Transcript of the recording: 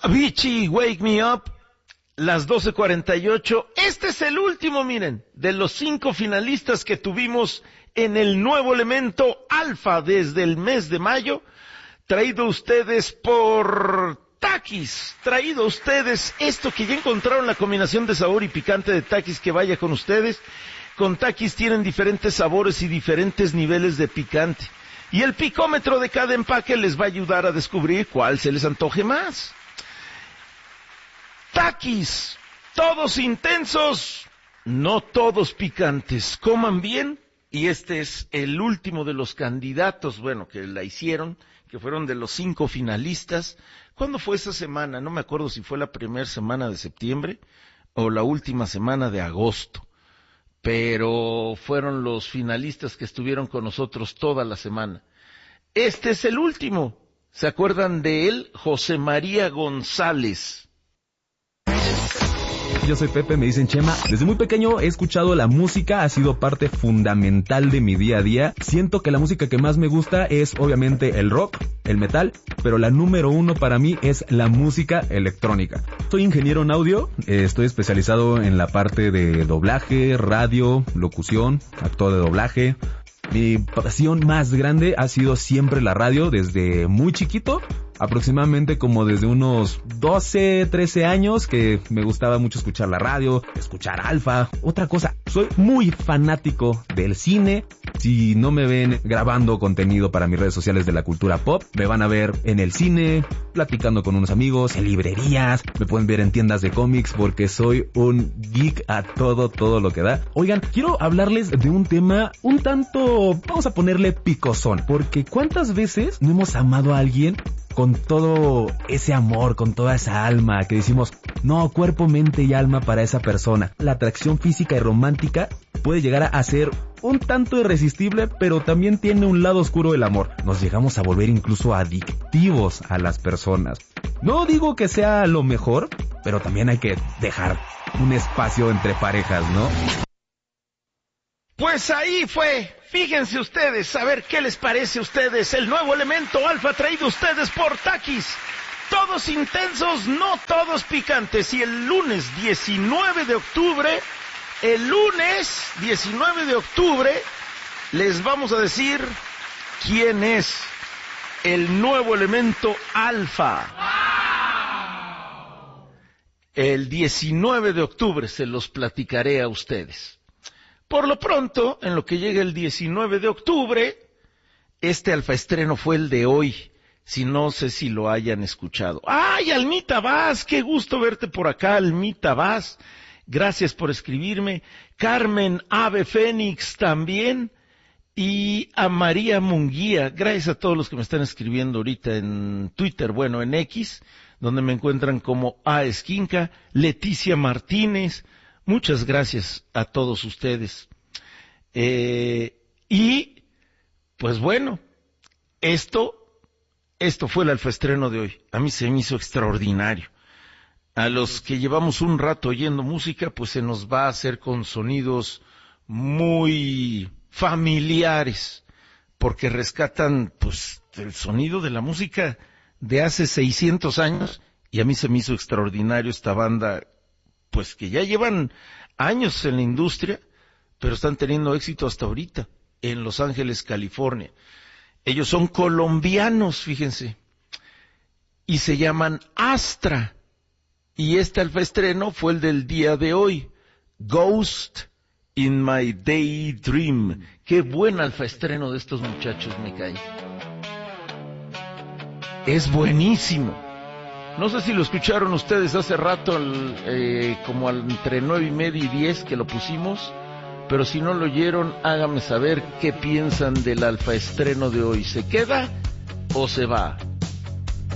Avicii, Wake Me Up, las 12:48. Este es el último, miren, de los 5 finalistas que tuvimos en el nuevo elemento Alfa desde el mes de mayo, traído a ustedes por Takis, traído a ustedes esto que ya encontraron, la combinación de sabor y picante de Takis, que vaya con ustedes. Con Takis tienen diferentes sabores y diferentes niveles de picante. Y el picómetro de cada empaque les va a ayudar a descubrir cuál se les antoje más. Takis, todos intensos, no todos picantes. Coman bien. Y este es el último de los candidatos, bueno, que la hicieron, que fueron de los 5 finalistas. ¿Cuándo fue esa semana? No me acuerdo si fue la primera semana de septiembre o la última semana de agosto. Pero fueron los finalistas que estuvieron con nosotros toda la semana. Este es el último. ¿Se acuerdan de él? José María González. Yo soy Pepe, me dicen Chema. Desde muy pequeño he escuchado la música, ha sido parte fundamental de mi día a día. Siento que la música que más me gusta es obviamente el rock, el metal, pero la número 1 para mí es la música electrónica. Soy ingeniero en audio, estoy especializado en la parte de doblaje, radio, locución, actor de doblaje. Mi pasión más grande ha sido siempre la radio desde muy chiquito. Aproximadamente como desde unos 12, 13 años que me gustaba mucho escuchar la radio, escuchar Alfa. Otra cosa, soy muy fanático del cine. Si no me ven grabando contenido para mis redes sociales de la cultura pop, me van a ver en el cine, platicando con unos amigos, en librerías, me pueden ver en tiendas de cómics porque soy un geek a todo lo que da. Oigan, quiero hablarles de un tema un tanto, vamos a ponerle picosón, porque ¿cuántas veces no hemos amado a alguien con todo ese amor, con toda esa alma, que decimos, no, cuerpo, mente y alma para esa persona? La atracción física y romántica puede llegar a ser un tanto irresistible, pero también tiene un lado oscuro el amor. Nos llegamos a volver incluso adictivos a las personas. No digo que sea lo mejor, pero también hay que dejar un espacio entre parejas, ¿no? Pues ahí fue. Fíjense ustedes, a ver qué les parece a ustedes el nuevo elemento Alfa traído a ustedes por Takis. Todos intensos, no todos picantes. Y el lunes 19 de octubre, les vamos a decir quién es el nuevo elemento Alfa. El 19 de octubre se los platicaré a ustedes. Por lo pronto, en lo que llega el 19 de octubre, este Alfa estreno fue el de hoy. Si no sé si lo hayan escuchado. ¡Ay, Almita Vaz! ¡Qué gusto verte por acá, Almita Vaz! Gracias por escribirme. Carmen Ave Fénix también. Y a María Munguía. Gracias a todos los que me están escribiendo ahorita en Twitter, bueno, en X, donde me encuentran como A Esquinca. Leticia Martínez. Muchas gracias a todos ustedes. Y, pues bueno, esto fue el Alfa estreno de hoy. A mí se me hizo extraordinario. A los que llevamos un rato oyendo música, pues se nos va a hacer con sonidos muy familiares, porque rescatan, pues, el sonido de la música de hace 600 años, y a mí se me hizo extraordinario esta banda, pues que ya llevan años en la industria, pero están teniendo éxito hasta ahorita, en Los Ángeles, California. Ellos son colombianos, fíjense, y se llaman Astra, y este Alfa estreno fue el del día de hoy, Ghost in My Daydream. Qué buen Alfa estreno de estos muchachos, me cae. Es buenísimo. No sé si lo escucharon ustedes hace rato, como entre 9:30 y 10 que lo pusimos, pero si no lo oyeron, háganme saber qué piensan del Alfa estreno de hoy. ¿Se queda o se va?